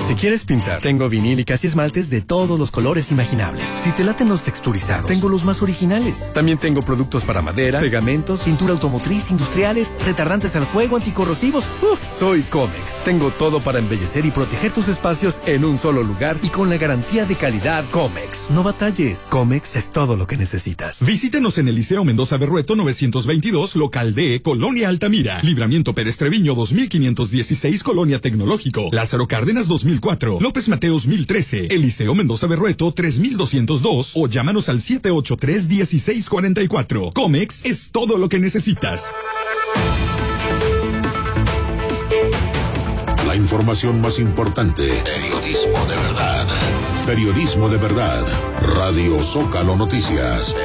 Si quieres pintar, tengo vinílicas y esmaltes de todos los colores imaginables. Si te laten los texturizados, tengo los más originales. También tengo productos para madera, pegamentos, pintura automotriz, industriales, retardantes al fuego, anticorrosivos. Soy Comex. Tengo todo para embellecer y proteger tus espacios en un solo lugar y con la garantía de calidad Comex. No batalles. Comex es todo lo que necesitas. Visítenos en el Liceo Mendoza Berrueto 922, local D, Colonia Altamira. Libramiento Pérez Treviño 2516, Colonia Tecnológico. Lázaro Cárdenas 2004. López Mateos 1013. El Liceo Mendoza Berrueto 3202 o llámanos al 783-1644. Comex es todo lo que necesitas. La información más importante. Periodismo de verdad. Periodismo de verdad. Radio Zócalo Noticias.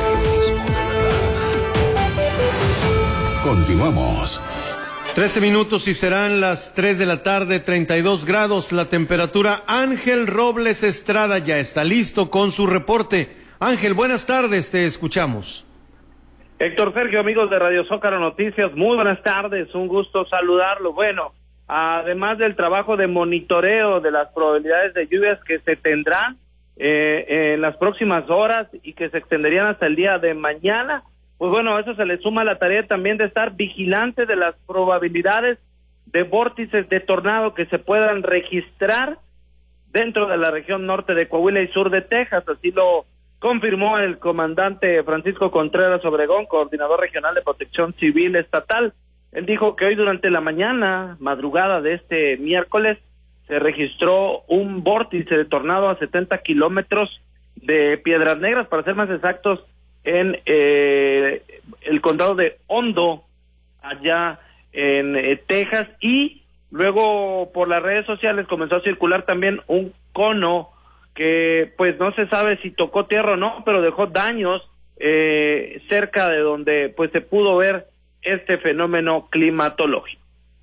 Continuamos. 13 minutos y serán las 3 de la tarde, 32 grados la temperatura. Ángel Robles Estrada ya está listo con su reporte. Ángel, buenas tardes, te escuchamos. Héctor Sergio, amigos de Radio Zócalo Noticias, muy buenas tardes, un gusto saludarlo. Bueno, además del trabajo de monitoreo de las probabilidades de lluvias que se tendrán en las próximas horas y que se extenderían hasta el día de mañana, pues bueno, a eso se le suma la tarea también de estar vigilante de las probabilidades de vórtices de tornado que se puedan registrar dentro de la región norte de Coahuila y sur de Texas. Así lo confirmó el comandante Francisco Contreras Obregón, coordinador regional de Protección Civil Estatal. Él dijo que hoy durante la madrugada de este miércoles, se registró un vórtice de tornado a 70 kilómetros de Piedras Negras, para ser más exactos, en el condado de Hondo, allá en Texas, y luego por las redes sociales comenzó a circular también un cono que pues no se sabe si tocó tierra o no, pero dejó daños cerca de donde pues se pudo ver este fenómeno climatológico.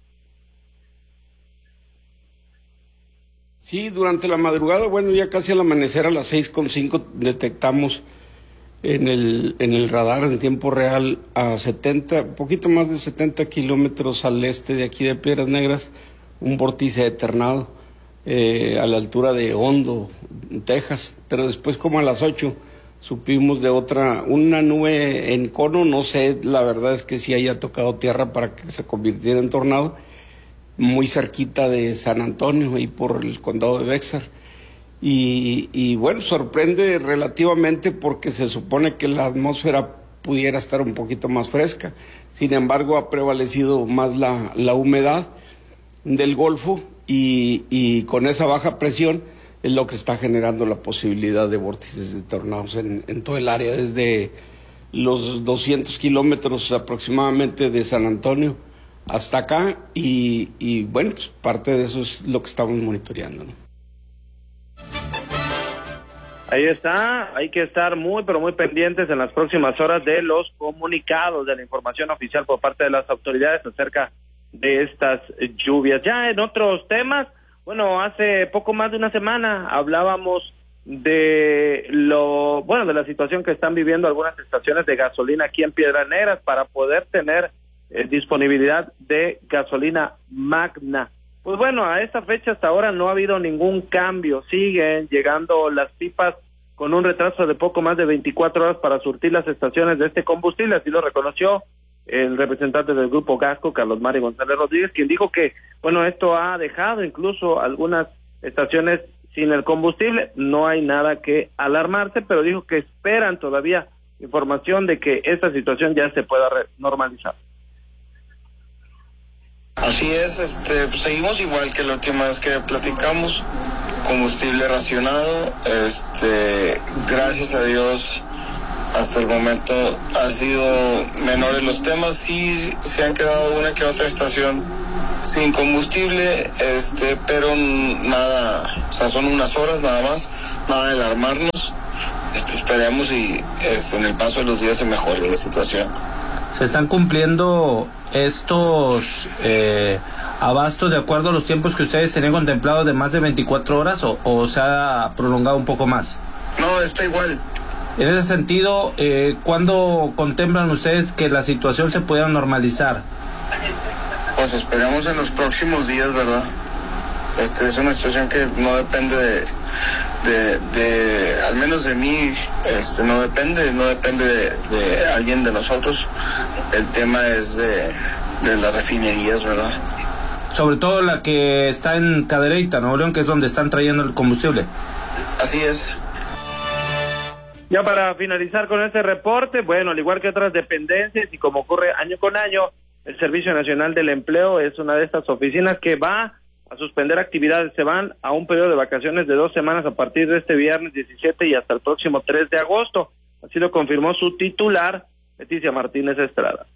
Sí, durante la madrugada, bueno, ya casi al amanecer a las 6:05 detectamos en el radar en tiempo real a 70, poquito más de 70 kilómetros al este de aquí de Piedras Negras, un vórtice de tornado a la altura de Hondo, Texas, pero después como a las 8 supimos de una nube en cono, no sé, la verdad es que sí haya tocado tierra para que se convirtiera en tornado, muy cerquita de San Antonio y por el condado de Bexar. Y bueno, sorprende relativamente porque se supone que la atmósfera pudiera estar un poquito más fresca. Sin embargo, ha prevalecido más la humedad del Golfo y con esa baja presión es lo que está generando la posibilidad de vórtices de tornados en todo el área, desde los 200 kilómetros aproximadamente de San Antonio hasta acá y bueno, pues parte de eso es lo que estamos monitoreando, ¿no? Ahí está, hay que estar muy, pero muy pendientes en las próximas horas de los comunicados, de la información oficial por parte de las autoridades acerca de estas lluvias. Ya en otros temas, bueno, hace poco más de una semana hablábamos de de la situación que están viviendo algunas estaciones de gasolina aquí en Piedras Negras para poder tener disponibilidad de gasolina magna. Pues bueno, a esta fecha hasta ahora no ha habido ningún cambio, siguen llegando las pipas con un retraso de poco más de 24 horas para surtir las estaciones de este combustible, así lo reconoció el representante del Grupo Gasco, Carlos Mario González Rodríguez, quien dijo que, bueno, esto ha dejado incluso algunas estaciones sin el combustible, no hay nada que alarmarse, pero dijo que esperan todavía información de que esta situación ya se pueda normalizar. Así es, seguimos igual que la última vez que platicamos, combustible racionado, gracias a Dios hasta el momento han sido menores los temas, sí se han quedado una que otra estación sin combustible, pero nada, o sea, son unas horas nada más, nada de alarmarnos, esperemos y en el paso de los días se mejore la situación. ¿Se están cumpliendo estos abastos de acuerdo a los tiempos que ustedes tenían contemplados de más de 24 horas o se ha prolongado un poco más? No, está igual. En ese sentido, ¿cuándo contemplan ustedes que la situación se pueda normalizar? Pues esperemos en los próximos días, ¿verdad? Es una situación que no depende de al menos de mí, no depende de alguien de nosotros. El tema es de las refinerías, ¿verdad? Sobre todo la que está en Cadereyta, Nuevo León, que es donde están trayendo el combustible. Así es. Ya para finalizar con este reporte, bueno, al igual que otras dependencias y como ocurre año con año, el Servicio Nacional del Empleo es una de estas oficinas que va a suspender actividades. Se van a un periodo de vacaciones de 2 semanas a partir de este viernes 17 y hasta el próximo 3 de agosto. Así lo confirmó su titular, Leticia Martínez Estrada.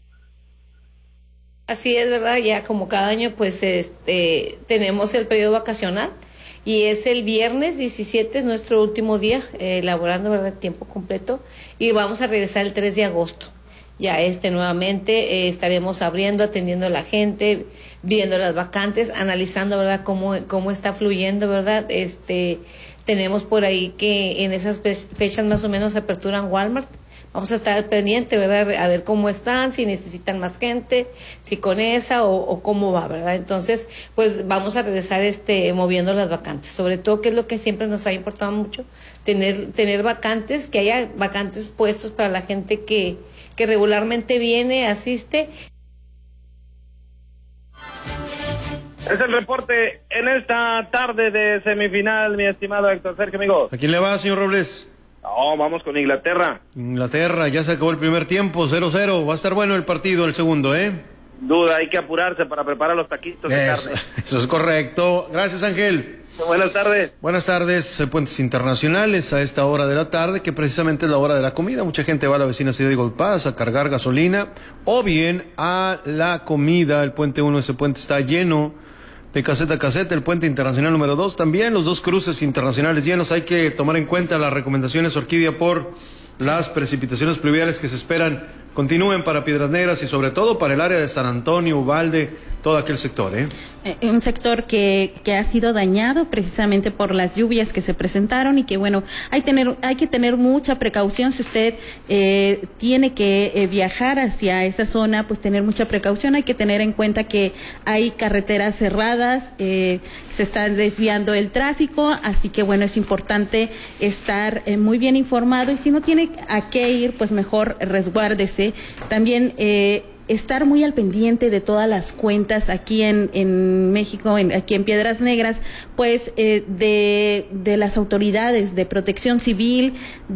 Así es, ¿verdad? Ya como cada año, pues tenemos el periodo vacacional y es el viernes 17, es nuestro último día laborando, ¿verdad? Tiempo completo, y vamos a regresar el 3 de agosto. Ya nuevamente estaremos abriendo, atendiendo a la gente, viendo las vacantes, analizando, ¿verdad? Cómo está fluyendo, ¿verdad? Tenemos por ahí que en esas fechas más o menos aperturan Walmart. Vamos a estar pendiente, ¿verdad? A ver cómo están, si necesitan más gente, si con esa o cómo va, ¿verdad? Entonces, pues vamos a regresar moviendo las vacantes. Sobre todo, que es lo que siempre nos ha importado mucho, tener vacantes, que haya vacantes puestos para la gente que regularmente viene, asiste. Es el reporte en esta tarde de semifinal, mi estimado Héctor Sergio, amigo. ¿A quién le va, señor Robles? No, vamos con Inglaterra. Inglaterra, ya se acabó el primer tiempo, 0-0. Va a estar bueno el partido, el segundo, ¿eh? Duda, hay que apurarse para preparar los taquitos de carne. Eso es correcto. Gracias, Ángel. Buenas tardes. Buenas tardes. Puentes internacionales a esta hora de la tarde, que precisamente es la hora de la comida. Mucha gente va a la vecina ciudad de Gold Pass a cargar gasolina o bien a la comida. El puente 1, ese puente está lleno de caseta a caseta. El puente internacional número 2 también. Los 2 cruces internacionales llenos. Hay que tomar en cuenta las recomendaciones, Orquídea, por las precipitaciones pluviales que se esperan continúen para Piedras Negras y sobre todo para el área de San Antonio, Uvalde, todo aquel sector, ¿eh? Un sector que ha sido dañado precisamente por las lluvias que se presentaron y que, bueno, hay que tener mucha precaución. Si usted tiene que viajar hacia esa zona, pues tener mucha precaución. Hay que tener en cuenta que hay carreteras cerradas, se está desviando el tráfico, así que, bueno, es importante estar muy bien informado, y si no tiene a qué ir, pues mejor resguárdese. También estar muy al pendiente de todas las cuentas aquí en México, aquí en Piedras Negras, pues de las autoridades de Protección Civil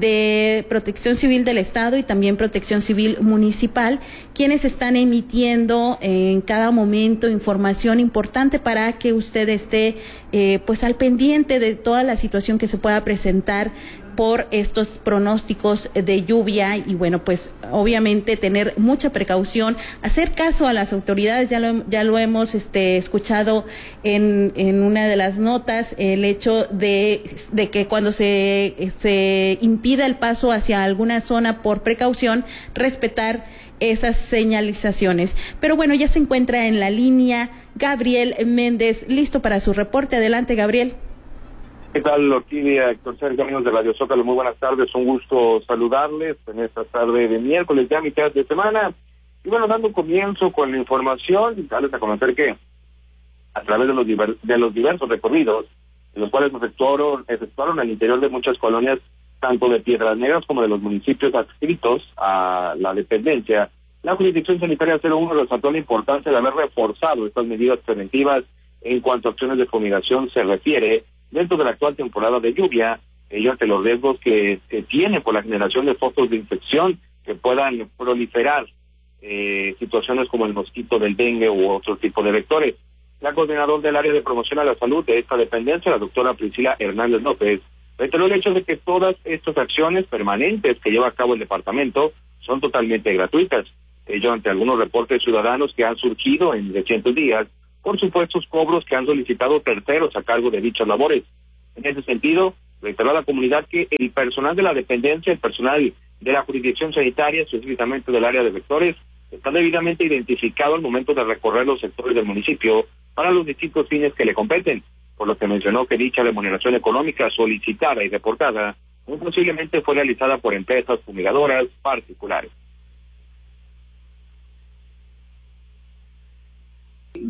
del Estado y también Protección Civil Municipal, quienes están emitiendo en cada momento información importante para que usted esté pues al pendiente de toda la situación que se pueda presentar por estos pronósticos de lluvia. Y bueno, pues obviamente tener mucha precaución, hacer caso a las autoridades. Ya lo hemos escuchado en una de las notas, el hecho de que cuando se impida el paso hacia alguna zona por precaución, respetar esas señalizaciones. Pero bueno, ya se encuentra en la línea Gabriel Méndez, listo para su reporte. Adelante, Gabriel. ¿Qué tal, Orquídea, Héctor Sergio, amigos de Radio Zócalo? Muy buenas tardes, un gusto saludarles en esta tarde de miércoles, ya mitad de semana. Y bueno, dando comienzo con la información, darles a conocer que a través de los diversos recorridos, en los cuales efectuaron al interior de muchas colonias, tanto de Piedras Negras como de los municipios adscritos a la dependencia, la Jurisdicción Sanitaria 01 resaltó la importancia de haber reforzado estas medidas preventivas en cuanto a acciones de fumigación se refiere, dentro de la actual temporada de lluvia, ello ante los riesgos que tiene por la generación de focos de infección que puedan proliferar situaciones como el mosquito del dengue u otro tipo de vectores. La coordinadora del área de promoción a la salud de esta dependencia, la doctora Priscila Hernández López, reiteró el hecho de que todas estas acciones permanentes que lleva a cabo el departamento son totalmente gratuitas. Ello ante algunos reportes ciudadanos que han surgido en recientes días por supuestos cobros que han solicitado terceros a cargo de dichas labores. En ese sentido, reiteró a la comunidad que el personal de la dependencia, el personal de la jurisdicción sanitaria, específicamente del área de vectores, está debidamente identificado al momento de recorrer los sectores del municipio para los distintos fines que le competen, por lo que mencionó que dicha remuneración económica solicitada y reportada muy posiblemente fue realizada por empresas fumigadoras particulares.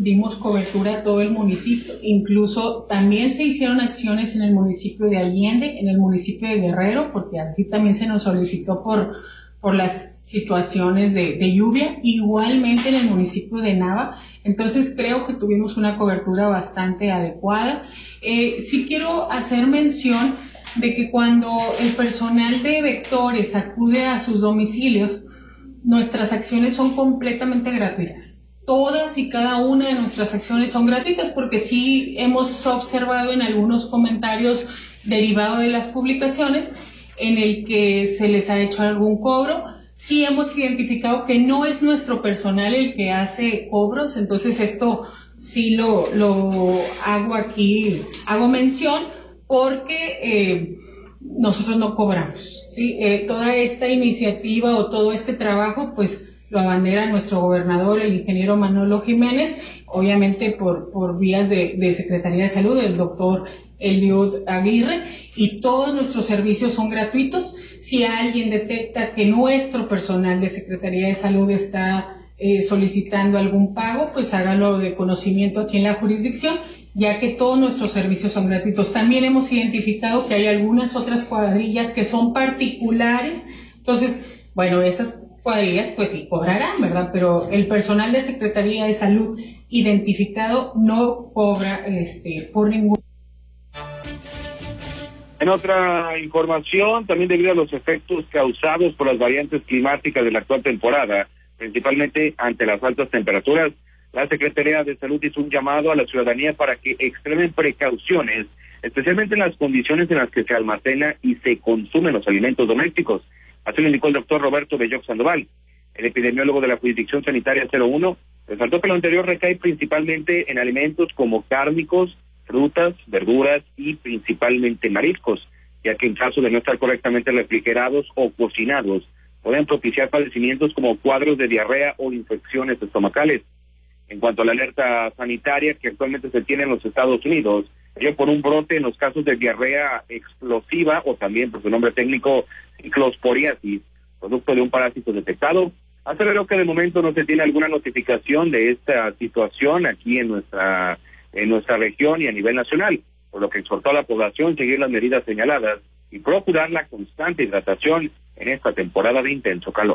dimos cobertura a todo el municipio. Incluso también se hicieron acciones en el municipio de Allende, en el municipio de Guerrero, porque así también se nos solicitó por las situaciones de lluvia, igualmente en el municipio de Nava. Entonces creo que tuvimos una cobertura bastante adecuada. Sí quiero hacer mención de que cuando el personal de Vectores acude a sus domicilios, nuestras acciones son completamente gratuitas. Todas y cada una de nuestras acciones son gratuitas, porque sí hemos observado en algunos comentarios derivados de las publicaciones en el que se les ha hecho algún cobro. Sí hemos identificado que no es nuestro personal el que hace cobros, entonces esto sí lo hago aquí, hago mención, porque nosotros no cobramos, ¿sí? Toda esta iniciativa o todo este trabajo, pues lo abandera nuestro gobernador, el ingeniero Manolo Jiménez, obviamente por vías de Secretaría de Salud, el doctor Eliud Aguirre, y todos nuestros servicios son gratuitos. Si alguien detecta que nuestro personal de Secretaría de Salud está solicitando algún pago, pues hágalo de conocimiento aquí en la jurisdicción, ya que todos nuestros servicios son gratuitos. También hemos identificado que hay algunas otras cuadrillas que son particulares, entonces, bueno, esas cuadrillas pues sí cobrarán, ¿verdad? Pero el personal de Secretaría de Salud identificado no cobra por ningún. En otra información, también debido a los efectos causados por las variantes climáticas de la actual temporada, principalmente ante las altas temperaturas, la Secretaría de Salud hizo un llamado a la ciudadanía para que extremen precauciones, especialmente en las condiciones en las que se almacena y se consumen los alimentos domésticos. Así lo indicó el doctor Roberto Belloc Sandoval. El epidemiólogo de la Jurisdicción Sanitaria 01 resaltó que lo anterior recae principalmente en alimentos como cárnicos, frutas, verduras y principalmente mariscos, ya que en caso de no estar correctamente refrigerados o cocinados, pueden propiciar padecimientos como cuadros de diarrea o infecciones estomacales. En cuanto a la alerta sanitaria que actualmente se tiene en los Estados Unidos, ello por un brote en los casos de diarrea explosiva o también por su nombre técnico ciclosporiasis, producto de un parásito detectado, aseveró que de momento no se tiene alguna notificación de esta situación aquí en nuestra región y a nivel nacional, por lo que exhortó a la población seguir las medidas señaladas y procurar la constante hidratación en esta temporada de intenso calor.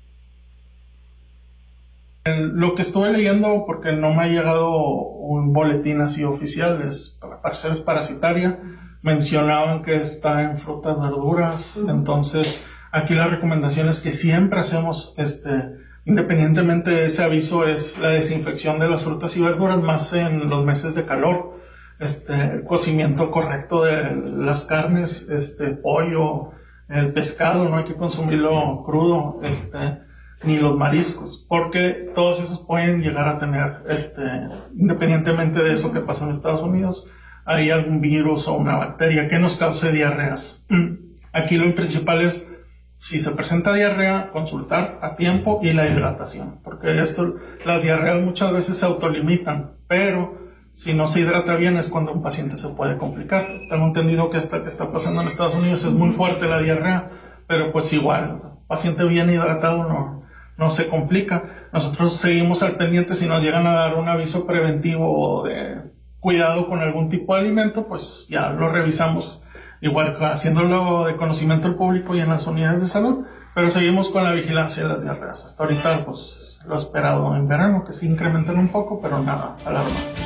Lo que estuve leyendo, porque no me ha llegado un boletín así oficial, para parecer es parasitaria, mencionaban que está en frutas, verduras, entonces aquí la recomendación es que siempre hacemos, independientemente de ese aviso, es la desinfección de las frutas y verduras, más en los meses de calor, el cocimiento correcto de las carnes, pollo, el pescado, no hay que consumirlo crudo, ni los mariscos, porque todos esos pueden llegar a tener, independientemente de eso que pasa en Estados Unidos, hay algún virus o una bacteria que nos cause diarreas. Aquí lo principal es, si se presenta diarrea, consultar a tiempo y la hidratación, porque las diarreas muchas veces se autolimitan, pero si no se hidrata bien es cuando un paciente se puede complicar. Tengo entendido que esta que está pasando en Estados Unidos es muy fuerte la diarrea, pero pues igual, paciente bien hidratado no se complica. Nosotros seguimos al pendiente si nos llegan a dar un aviso preventivo o de cuidado con algún tipo de alimento, pues ya lo revisamos, igual haciéndolo de conocimiento al público y en las unidades de salud, pero seguimos con la vigilancia de las diarreas. Hasta ahorita, pues lo esperado en verano, que se incrementen un poco, pero nada alarmante.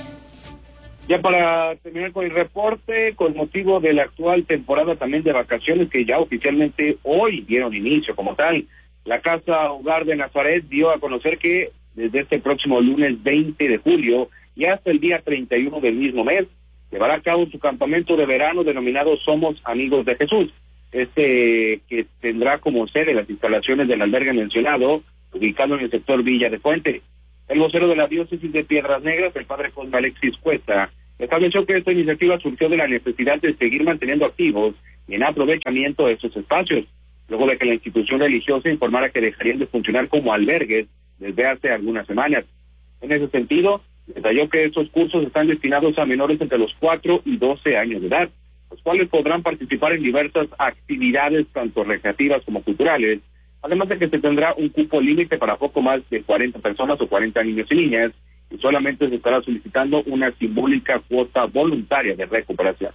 Ya para terminar con el reporte, con motivo de la actual temporada también de vacaciones que ya oficialmente hoy dieron inicio como tal, la Casa Hogar de Nazaret dio a conocer que desde este próximo lunes 20 de julio y hasta el día 31 del mismo mes, llevará a cabo su campamento de verano denominado Somos Amigos de Jesús, que tendrá como sede las instalaciones del albergue mencionado, ubicado en el sector Villa de Fuente. El vocero de la diócesis de Piedras Negras, el padre Cosme Alexis Cuesta, estableció que esta iniciativa surgió de la necesidad de seguir manteniendo activos y en aprovechamiento de estos espacios, luego de que la institución religiosa informara que dejarían de funcionar como albergues desde hace algunas semanas. En ese sentido, detalló que estos cursos están destinados a menores entre los 4 y 12 años de edad, los cuales podrán participar en diversas actividades, tanto recreativas como culturales, además de que se tendrá un cupo límite para poco más de 40 personas o 40 niños y niñas, y solamente se estará solicitando una simbólica cuota voluntaria de recuperación.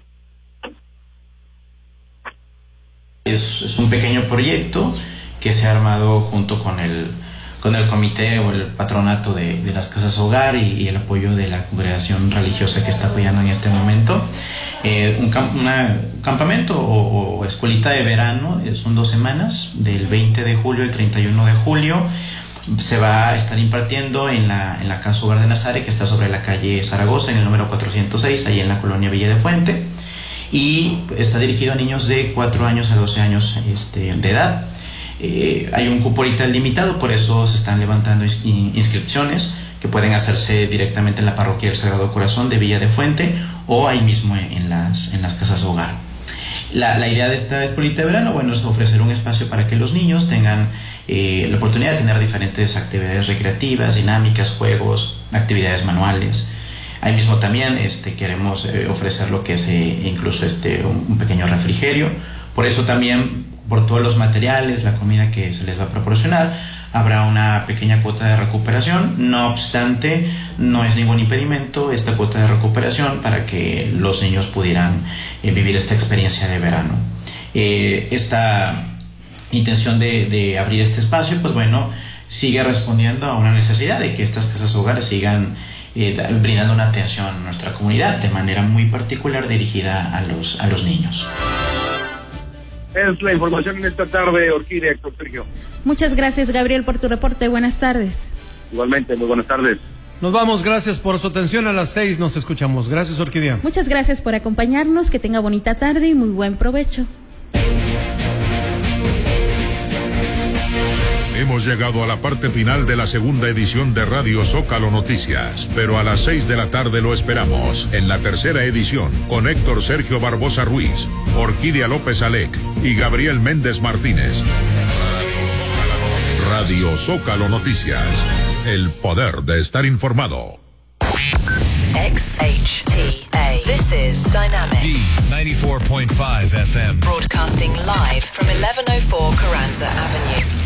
Es un pequeño proyecto que se ha armado junto con el comité o el patronato de las casas hogar y el apoyo de la congregación religiosa que está apoyando en este momento. Un campamento o escuelita de verano, son 2 semanas, del 20 de julio al 31 de julio. Se va a estar impartiendo en la casa hogar de Nazaret, que está sobre la calle Zaragoza, en el número 406, ahí en la colonia Villa de Fuente, y está dirigido a niños de 4 años a 12 años de edad. Hay un cupo ahorita limitado, por eso se están levantando inscripciones que pueden hacerse directamente en la parroquia del Sagrado Corazón de Villa de Fuente o ahí mismo en las casas hogar. La idea de esta escuelita de verano, bueno, es ofrecer un espacio para que los niños tengan la oportunidad de tener diferentes actividades recreativas, dinámicas, juegos, actividades manuales. Ahí mismo también queremos ofrecer lo que es incluso un pequeño refrigerio. Por eso también, por todos los materiales, la comida que se les va a proporcionar, habrá una pequeña cuota de recuperación. No obstante, no es ningún impedimento esta cuota de recuperación para que los niños pudieran vivir esta experiencia de verano. Esta intención de abrir este espacio, pues bueno, sigue respondiendo a una necesidad de que estas casas hogares sigan brindando una atención a nuestra comunidad de manera muy particular dirigida a los niños. Es la información en esta tarde, Orquídea, Héctor Sergio. Muchas gracias, Gabriel, por tu reporte. Buenas tardes. Igualmente, muy buenas tardes. Nos vamos, gracias por su atención. A las 6 nos escuchamos. Gracias, Orquídea. Muchas gracias por acompañarnos. Que tenga bonita tarde y muy buen provecho. Hemos llegado a la parte final de la segunda edición de Radio Zócalo Noticias, pero a las 6 de la tarde lo esperamos en la tercera edición con Héctor Sergio Barbosa Ruiz, Orquídea López Alec y Gabriel Méndez Martínez. Radio Zócalo Noticias, el poder de estar informado. XHTA. This is Dynamic. D94.5 FM. Broadcasting live from 1104 Carranza Avenue.